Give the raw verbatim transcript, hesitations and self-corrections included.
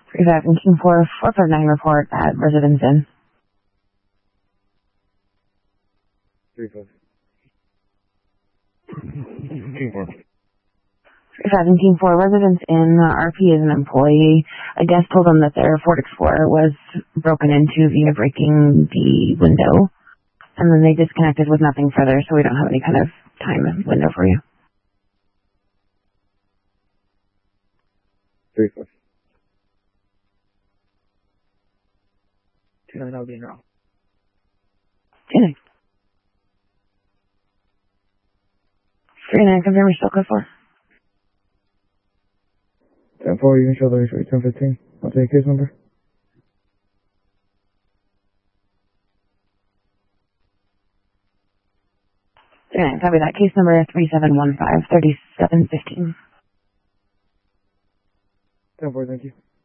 three five and King four, four five nine report at Residence Inn. three five. King four. three five and King four, Residence Inn. R P is an employee. A guest told them that their Ford Explorer was broken into via breaking the window. And then they disconnected with nothing further, so we don't have any kind of time window for you. three five. two nine, I'll be in wrong. two nine. three nine, confirm you're still code four. ten four, you can show the race ten fifteen. I'll take case number. three nine, copy that. Case number three seven one five, three seven one five. ten four, thank you.